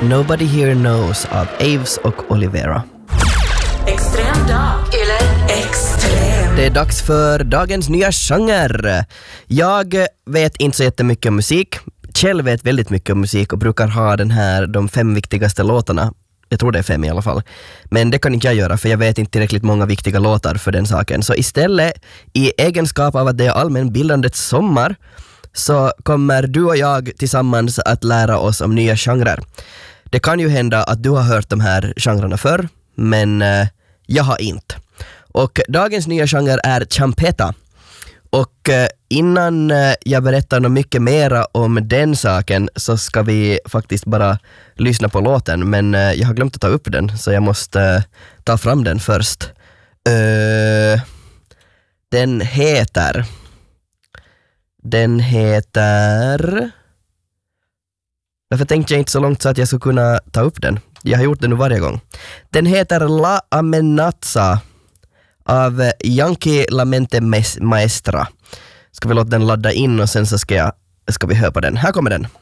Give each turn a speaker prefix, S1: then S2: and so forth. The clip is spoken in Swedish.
S1: Nobody Here Knows av Aves och Olivera.
S2: Extrem dag. Eller extrem.
S1: Det är dags för dagens nya genre. Jag vet inte så jättemycket om musik. Kjell vet väldigt mycket om musik och brukar ha de 5 viktigaste låtarna. Jag tror det är 5 i alla fall. Men det kan inte jag göra för jag vet inte tillräckligt många viktiga låtar för den saken. Så istället, i egenskap av att det är allmänbildandets sommar, så kommer du och jag tillsammans att lära oss om nya genrer. Det kan ju hända att du har hört de här genrerna förr, men jag har inte. Och dagens nya genre är champeta. Och innan jag berättar något mycket mera om den saken så ska vi faktiskt bara lyssna på låten. Men jag har glömt att ta upp den så jag måste ta fram den först. Den heter... Varför tänkte jag inte så långt så att jag skulle kunna ta upp den? Jag har gjort det nu varje gång. Den heter La Amenaza av Yankee La Mente Maestra. Ska vi låta den ladda in och sen så ska vi höra på den. Här kommer den.